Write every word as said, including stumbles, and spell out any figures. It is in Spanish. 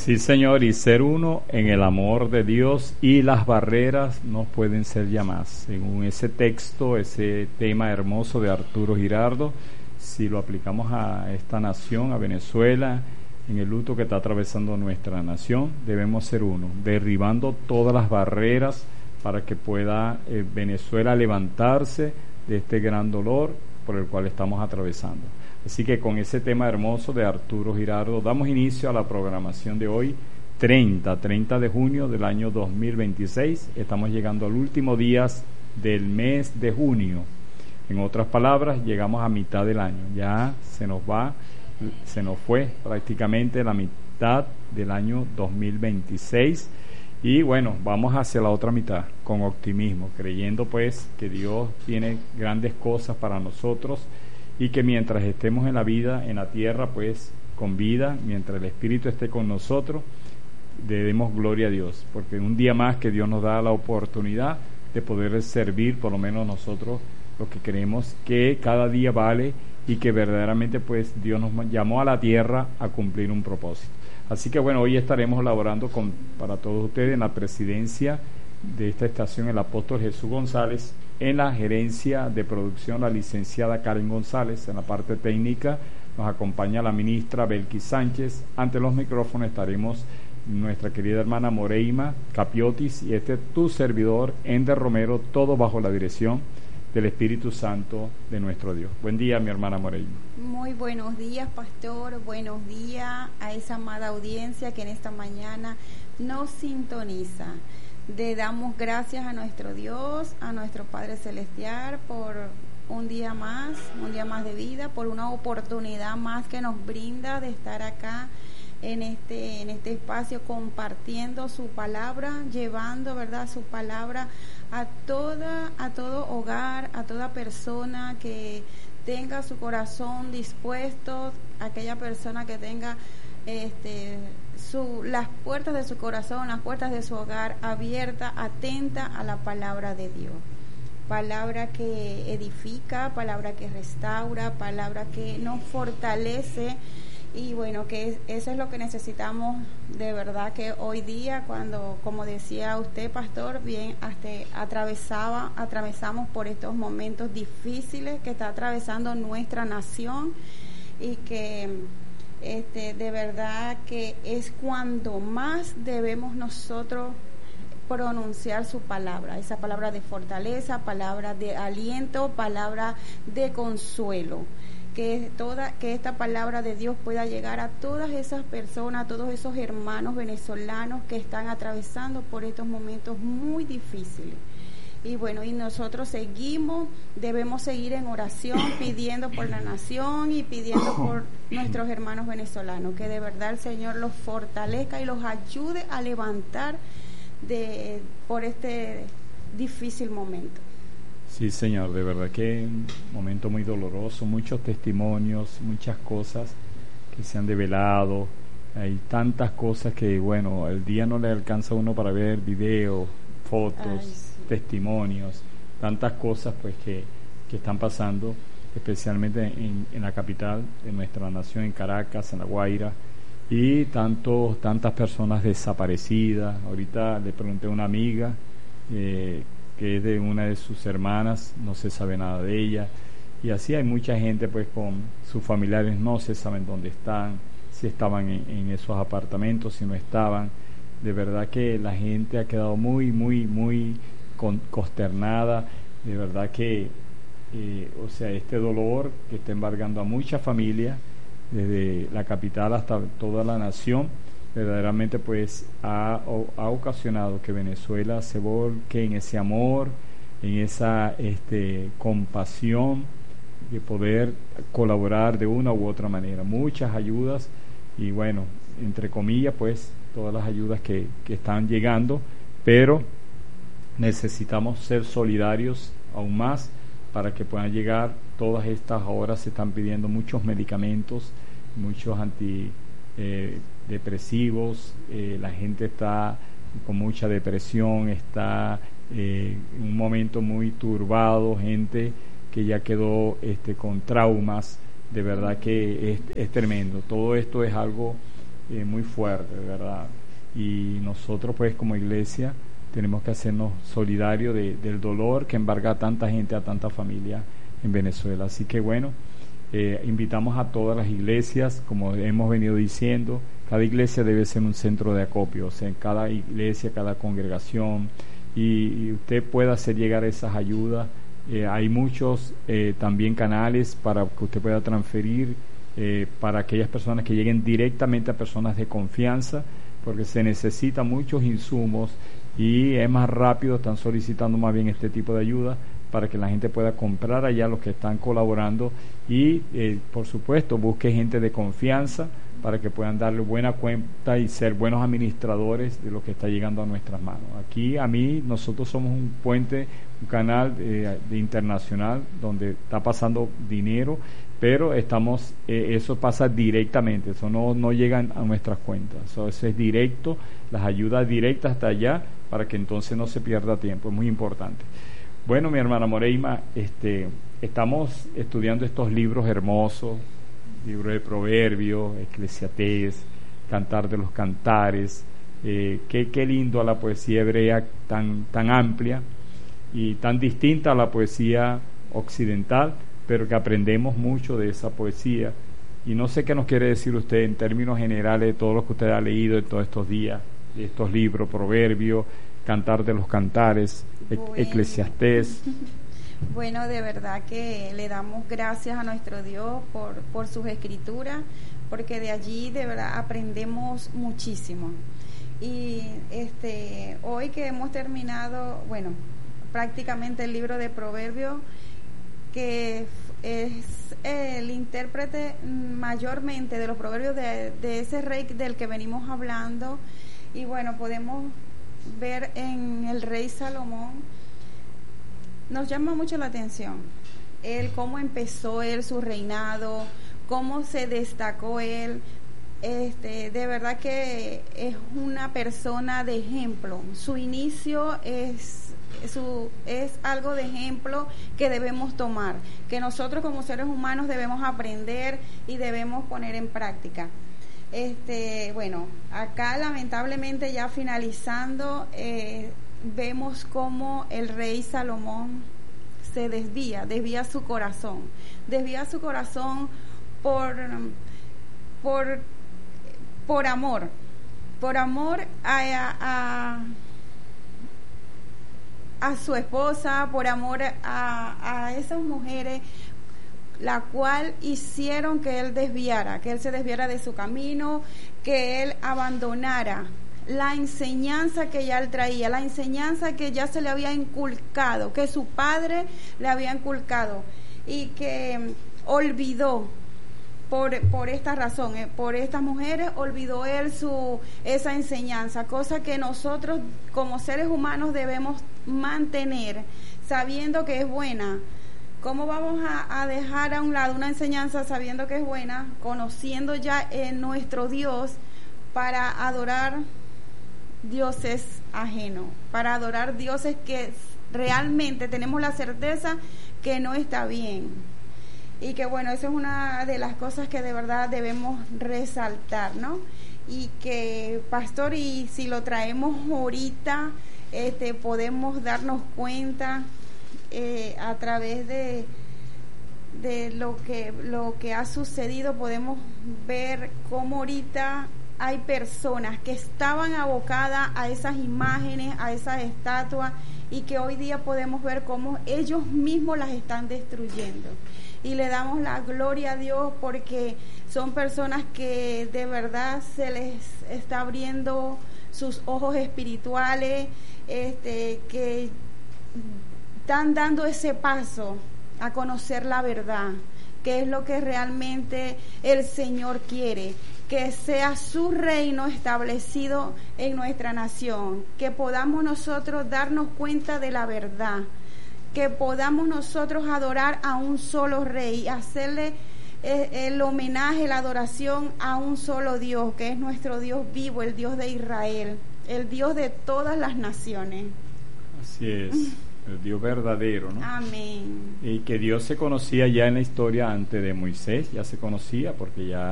Sí, Señor, y ser uno en el amor de Dios, y las barreras no pueden ser ya más. Según ese texto, ese tema hermoso de Arturo Girardo, si lo aplicamos a esta nación, a Venezuela, en el luto que está atravesando nuestra nación, debemos ser uno, derribando todas las barreras para que pueda eh, Venezuela levantarse de este gran dolor por el cual estamos atravesando. Así que con ese tema hermoso de Arturo Girardo damos inicio a la programación de hoy, treinta de junio del año dos mil veintiséis. Estamos llegando al último día del mes de junio. En otras palabras, llegamos a mitad del año. Ya se nos va, se nos fue prácticamente la mitad del año dos mil veintiséis. Y bueno, vamos hacia la otra mitad con optimismo, creyendo pues que Dios tiene grandes cosas para nosotros, y que mientras estemos en la vida, en la tierra, pues con vida, mientras el Espíritu esté con nosotros, debemos gloria a Dios, porque un día más que Dios nos da la oportunidad de poder servir, por lo menos nosotros los que creemos que cada día vale y que verdaderamente pues Dios nos llamó a la tierra a cumplir un propósito. Así que bueno, hoy estaremos elaborando con, para todos ustedes en la presidencia de esta estación el apóstol Jesús González, en la gerencia de producción la licenciada Karen González, en la parte técnica nos acompaña la ministra Belkis Sánchez, ante los micrófonos estaremos nuestra querida hermana Moreima Capiotis y este tu servidor Ender Romero, todo bajo la dirección del Espíritu Santo de nuestro Dios. Buen día, mi hermana Moreima. Muy buenos días, pastor, buenos días a esa amada audiencia que en esta mañana nos sintoniza. Le damos gracias a nuestro Dios, a nuestro Padre Celestial, por un día más, un día más de vida, por una oportunidad más que nos brinda de estar acá en este, en este espacio compartiendo su palabra, llevando, ¿verdad?, su palabra a toda, a todo hogar, a toda persona que tenga su corazón dispuesto, aquella persona que tenga este su las puertas de su corazón, las puertas de su hogar abiertas, atenta a la palabra de Dios. Palabra que edifica, palabra que restaura, palabra que nos fortalece. Y bueno, que eso es lo que necesitamos de verdad, que hoy día, cuando, como decía usted, pastor, bien, hasta atravesaba, atravesamos por estos momentos difíciles que está atravesando nuestra nación, y que este, de verdad que es cuando más debemos nosotros pronunciar su palabra, esa palabra de fortaleza, palabra de aliento, palabra de consuelo. Que toda que esta palabra de Dios pueda llegar a todas esas personas, a todos esos hermanos venezolanos que están atravesando por estos momentos muy difíciles. Y bueno, y nosotros seguimos, debemos seguir en oración, pidiendo por la nación y pidiendo por nuestros hermanos venezolanos, que de verdad el Señor los fortalezca y los ayude a levantar de por este difícil momento. Sí, Señor, de verdad que un momento muy doloroso, muchos testimonios, muchas cosas que se han develado, hay tantas cosas que, bueno, el día no le alcanza a uno para ver videos, fotos, Ay, sí. testimonios, tantas cosas pues que, que están pasando, especialmente en, en la capital de nuestra nación, en Caracas, en La Guaira, y tantos, tantas personas desaparecidas. Ahorita le pregunté a una amiga eh, que es de una de sus hermanas, no se sabe nada de ella, y así hay mucha gente pues con sus familiares, no se saben dónde están, si estaban en, en esos apartamentos, si no estaban. De verdad que la gente ha quedado muy, muy, muy con, consternada, de verdad que, eh, o sea, este dolor que está embargando a muchas familias, desde la capital hasta toda la nación, verdaderamente pues ha, ha ocasionado que Venezuela se volque en ese amor, en esa este, compasión de poder colaborar de una u otra manera, muchas ayudas, y bueno, entre comillas pues todas las ayudas que, que están llegando, pero necesitamos ser solidarios aún más para que puedan llegar todas estas. Ahora se están pidiendo muchos medicamentos, muchos anti eh, depresivos, eh, la gente está con mucha depresión, está eh, en un momento muy turbado, gente que ya quedó este, con traumas, de verdad que es, es tremendo. Todo esto es algo eh, muy fuerte, de verdad. Y nosotros pues como iglesia tenemos que hacernos solidarios de, del dolor que embarga a tanta gente, a tanta familia en Venezuela. Así que bueno, eh, invitamos a todas las iglesias, como hemos venido diciendo, cada iglesia debe ser un centro de acopio, o sea, en cada iglesia, cada congregación, y, y usted pueda hacer llegar esas ayudas. Eh, hay muchos eh, también canales para que usted pueda transferir eh, para aquellas personas que lleguen directamente a personas de confianza, porque se necesitan muchos insumos y es más rápido, están solicitando más bien este tipo de ayuda para que la gente pueda comprar allá, los que están colaborando, y eh, por supuesto busque gente de confianza para que puedan darle buena cuenta y ser buenos administradores de lo que está llegando a nuestras manos. Aquí a mí, nosotros somos un puente, un canal eh, de internacional donde está pasando dinero, pero estamos eh, eso pasa directamente, eso no, no llega a nuestras cuentas, eso, eso es directo, las ayudas directas hasta allá, para que entonces no se pierda tiempo, es muy importante. Bueno, mi hermana Moreima, este, estamos estudiando estos libros hermosos, libro de Proverbios, Eclesiastés, Cantar de los Cantares, eh, qué, qué lindo a la poesía hebrea tan, tan amplia y tan distinta a la poesía occidental, pero que aprendemos mucho de esa poesía. Y no sé qué nos quiere decir usted en términos generales de todo lo que usted ha leído en todos estos días, de estos libros, Proverbios, Cantar de los Cantares, bueno. Eclesiastés. Bueno, de verdad que le damos gracias a nuestro Dios por, por sus escrituras, porque de allí de verdad aprendemos muchísimo. Y este hoy que hemos terminado, bueno, prácticamente el libro de Proverbios, que es el intérprete mayormente de los proverbios de, de ese rey del que venimos hablando, y bueno, podemos ver en el rey Salomón, nos llama mucho la atención él, cómo empezó él su reinado, cómo se destacó él. Este, de verdad que es una persona de ejemplo. Su inicio es su es algo de ejemplo que debemos tomar, que nosotros como seres humanos debemos aprender y debemos poner en práctica. Este, bueno, acá lamentablemente ya finalizando, eh, vemos cómo el rey Salomón se desvía, desvía su corazón, desvía su corazón por por por amor, por amor a, a, a su esposa, por amor a, a esas mujeres, la cual hicieron que él desviara, que él se desviara de su camino, que él abandonara la enseñanza que ya él traía, la enseñanza que ya se le había inculcado, que su padre le había inculcado, y que olvidó. Por, por esta razón, eh, por estas mujeres, olvidó él su esa enseñanza, cosa que nosotros como seres humanos debemos mantener, sabiendo que es buena. ¿Cómo vamos a, a dejar a un lado una enseñanza sabiendo que es buena, conociendo ya en nuestro Dios, para adorar dioses ajenos, para adorar dioses que realmente tenemos la certeza que no está bien? Y que bueno, eso es una de las cosas que de verdad debemos resaltar, ¿no? Y que, pastor, y si lo traemos ahorita, este, podemos darnos cuenta eh, a través de, de lo que, lo que ha sucedido, podemos ver cómo ahorita hay personas que estaban abocadas a esas imágenes, a esas estatuas, y que hoy día podemos ver cómo ellos mismos las están destruyendo. Y le damos la gloria a Dios porque son personas que de verdad se les está abriendo sus ojos espirituales, este, que están dando ese paso a conocer la verdad, que es lo que realmente el Señor quiere, que sea su reino establecido en nuestra nación, que podamos nosotros darnos cuenta de la verdad, que podamos nosotros adorar a un solo rey, hacerle eh, el homenaje, la adoración a un solo Dios, que es nuestro Dios vivo, el Dios de Israel, el Dios de todas las naciones. Así es, el Dios verdadero, ¿no? Amén. Y que Dios se conocía ya en la historia antes de Moisés, ya se conocía, porque ya